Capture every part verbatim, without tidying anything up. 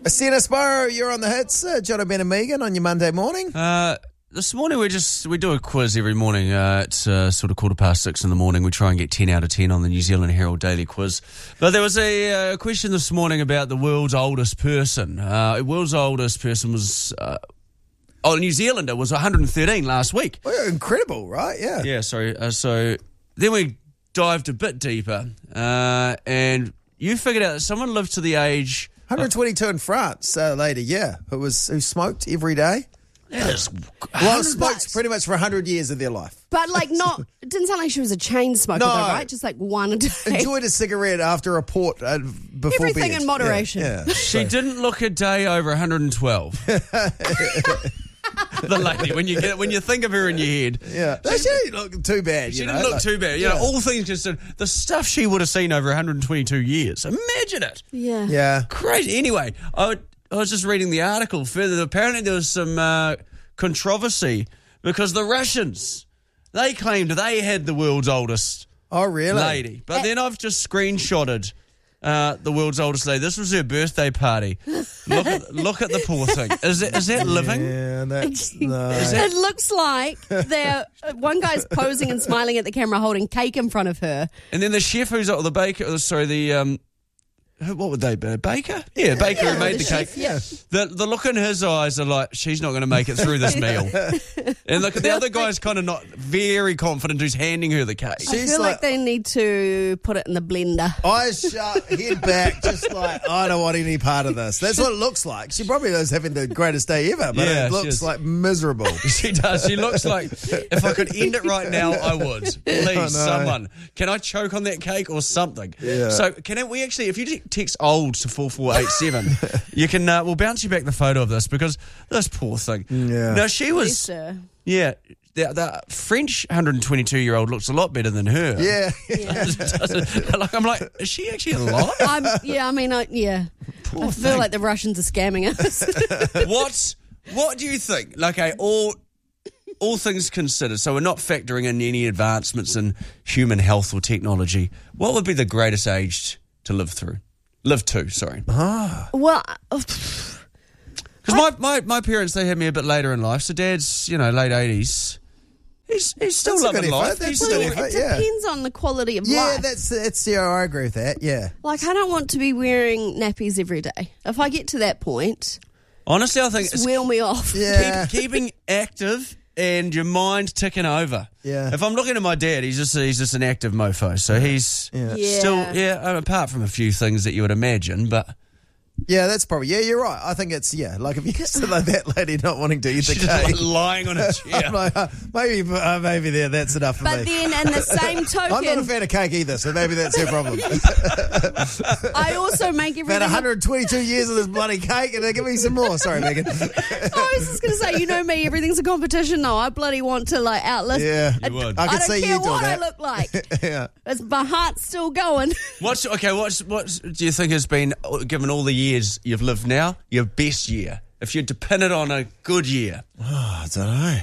Sienna Sparrow, you're on the hits. Uh, John Ben and Megan on your Monday morning. Uh, this morning we just we do a quiz every morning. Uh, it's uh, sort of quarter past six in the morning. We try and get ten out of ten on the New Zealand Herald Daily Quiz. But there was a uh, question this morning about the world's oldest person. Uh, the world's oldest person was... Uh, oh, a New Zealander was one hundred thirteen last week. Well, incredible, right? Yeah. Yeah, sorry. Uh, so then we dived a bit deeper, uh, and you figured out that someone lived to the age... one hundred twenty-two in France, uh, lady, yeah, who was who smoked every day. That is... Well, smoked pretty much for one hundred years of their life. But, like, not... It didn't sound like she was a chain smoker, No. though, right? Just, like, one a day. Enjoyed a cigarette after a port uh, before Everything bed. in moderation. Yeah, yeah. She didn't look a day over one hundred twelve. The lady, when you get when you think of her in your head, Yeah, she, she didn't look too bad. she you didn't know, look like- too bad. You yeah. know, all things considered, the stuff she would have seen over one hundred twenty-two years. Imagine it. Yeah. Yeah. Crazy. Anyway, I, would, I was just reading the article further. Apparently there was some uh, controversy because the Russians, they claimed they had the world's oldest Oh, really? lady. But then I've just screenshotted uh, the world's oldest lady. This was her birthday party. Look at, look at the poor thing. Is that, is that living? Yeah, that's no. It looks like they're one guy's posing and smiling at the camera, holding cake in front of her. And then the chef who's or the baker, oh, sorry, the um, who- what would they be? Baker? Yeah, baker Yeah, who made the the, chef, cake. yeah. The the look in his eyes are like she's not going to make it through this meal. And look at the other guy's kind of not very confident who's handing her the cake. I She's feel like, like- they need to put it in the blender. Eyes shut, head back, just like, I don't want any part of this. That's what it looks like. She probably is having the greatest day ever, but Yeah, it she looks is. like miserable. She does. She looks like if I could end it right now, I would. Please, I know. someone. Can I choke on that cake or something? Yeah. So can we actually, if you te- text old to four four eight seven, you can, uh, we'll bounce you back the photo of this because this poor thing. Yeah. No, she was, Bless her. yeah, the, the French one hundred twenty-two-year-old looks a lot better than her. Yeah. Yeah. like, I'm like, is she actually alive? I'm, yeah, I mean, I, yeah. Poor I feel thing. like the Russians are scamming us. What What do you think? Like, okay, all all things considered, so we're not factoring in any advancements in human health or technology. What would be the greatest age to live through? Live to, sorry. Well, uh, Because my, my, my parents, they had me a bit later in life. So Dad's, you know, late eighties. He's he's still That's a loving good life. effort. He's That's a still, good effort. it yeah. depends on the quality of Yeah, life. that's, that's, yeah, I agree with that, yeah. Like, I don't want to be wearing nappies every day. If I get to that point, honestly, I think just it's wheel me off. Yeah. keep, keeping active and your mind ticking over. Yeah. If I'm looking at my dad, he's just he's just an active mofo. So he's Yeah. Yeah. still, yeah, um, apart from a few things that you would imagine, but... Yeah, that's probably, yeah, you're right. I think it's, yeah, like if you said like that lady not wanting to eat the She's just cake. like lying on a chair. I'm like, uh, maybe, uh, maybe there, that's enough for But me. then, in the same token, I'm not a fan of cake either, so maybe that's her problem. I also make About everything. one hundred twenty-two years of this bloody cake, and they give me some more. Sorry, Megan. I was just going to say, you know me, everything's a competition now. I bloody want to, like, outlive. Yeah, You would. I I could don't see care you doing what I that. look like. Yeah. It's, my heart's still going. What's okay? What's what do you think has been, given all the years you've lived now, your best year? If you'd to pin it on a good year, Oh, I don't know.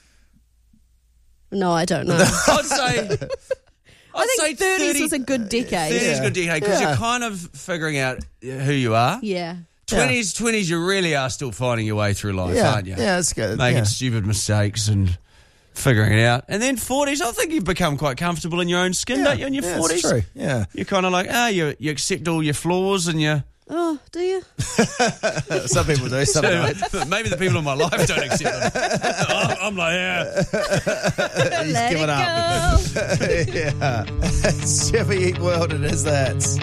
No, I don't know. I'd say. I'd I say think thirties thirty was a good decade. thirties is a good decade because Yeah. you're kind of figuring out who you are. Yeah. Twenties, twenties, you really are still finding your way through life, Yeah, aren't you? yeah, it's good. Making yeah. stupid mistakes and figuring it out. And then forties, I think you've become quite comfortable in your own skin, Yeah, don't you? In your yeah, forties, it's true. Yeah, you're kind of like, ah, you you accept all your flaws and you. Oh, do you? some people do, some don't. Maybe the people in my life don't accept them. I'm, I'm like, yeah. He's Let given it up. go. Yeah, it's Chevy Eat World, it is that.